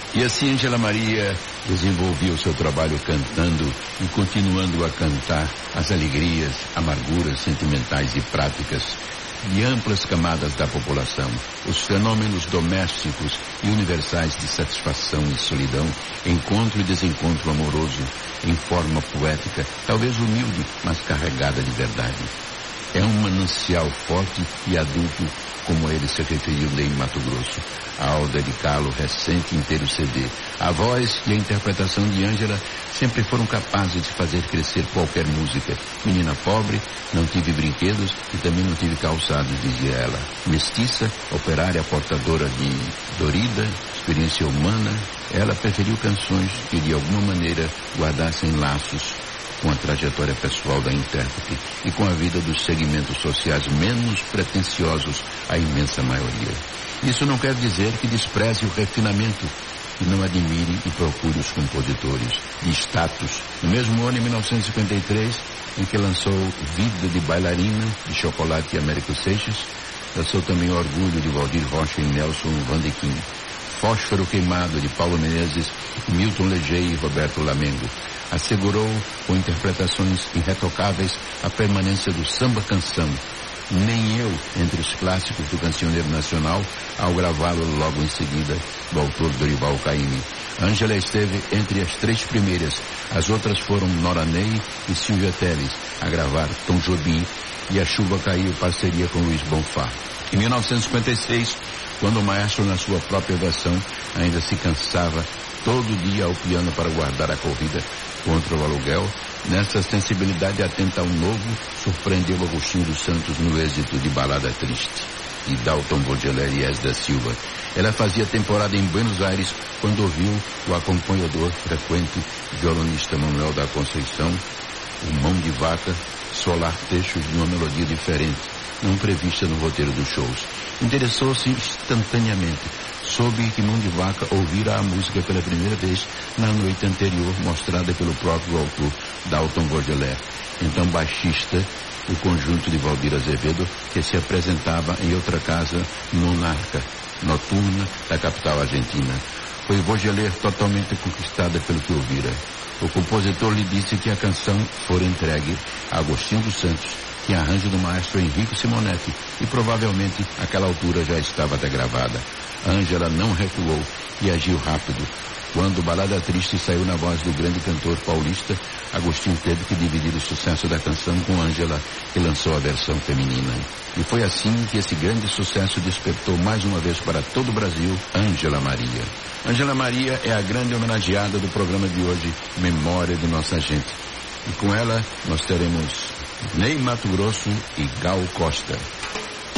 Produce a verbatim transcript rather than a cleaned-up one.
E assim Ângela Maria desenvolvia o seu trabalho cantando e continuando a cantar as alegrias, amarguras sentimentais e práticas de amplas camadas da população, os fenômenos domésticos e universais de satisfação e solidão, encontro e desencontro amoroso, em forma poética, talvez humilde, mas carregada de verdade. É um manancial forte e adulto, como ele se referiu em Mato Grosso, ao dedicá-lo recente inteiro C D. A voz e a interpretação de Ângela sempre foram capazes de fazer crescer qualquer música. Menina pobre, não tive brinquedos e também não tive calçados, dizia ela. Mestiça, operária portadora de dorida, experiência humana, ela preferiu canções que de alguma maneira guardassem laços com a trajetória pessoal da intérprete e com a vida dos segmentos sociais menos pretensiosos, a imensa maioria. Isso não quer dizer que despreze o refinamento e não admire e procure os compositores de status. No mesmo ano, em mil novecentos e cinquenta e três, em que lançou Vida de Bailarina, de Chocolate e Américo Seixas, lançou também Orgulho, de Valdir Rocha e Nelson Vandequim, Fósforo Queimado, de Paulo Menezes, Milton Leger e Roberto Lamengo. Assegurou, com interpretações irretocáveis, a permanência do samba-canção. Nem eu, entre os clássicos do cancioneiro nacional, ao gravá-lo logo em seguida, do autor Dorival Caymmi. Ângela esteve entre as três primeiras. As outras foram Nora Ney e Silvia Telles, a gravar Tom Jobim, e A Chuva Caiu, parceria com Luiz Bonfá. Em mil novecentos e cinquenta e seis, quando o maestro, na sua própria versão, ainda se cansava todo dia ao piano para guardar a corrida contra o aluguel, nessa sensibilidade atenta ao novo, surpreendeu Agostinho dos Santos no êxito de Balada Triste, de Dalton Baudelaire e Es da Silva. Ela fazia temporada em Buenos Aires quando ouviu o acompanhador frequente violonista Manuel da Conceição, o Mão de Vaca, solar trechos de uma melodia diferente, não prevista no roteiro dos shows. Interessou-se instantaneamente. Soube que Mão de Vaca ouvira a música pela primeira vez na noite anterior, mostrada pelo próprio autor, Dalton Baudelaire, então baixista do conjunto de Valdir Azevedo, que se apresentava em outra casa monarca, noturna, da capital argentina. Foi Baudelaire totalmente conquistada pelo que ouvira. O compositor lhe disse que a canção fora entregue a Agostinho dos Santos, que arranjo do maestro Henrico Simonetti, e provavelmente àquela altura já estava até gravada. Ângela não recuou e agiu rápido. Quando Balada Triste saiu na voz do grande cantor paulista, Agostinho teve que dividir o sucesso da canção com Ângela, que lançou a versão feminina. E foi assim que esse grande sucesso despertou mais uma vez para todo o Brasil Ângela Maria. Ângela Maria é a grande homenageada do programa de hoje, Memória de Nossa Gente. E com ela nós teremos Ney Matogrosso e Gal Costa.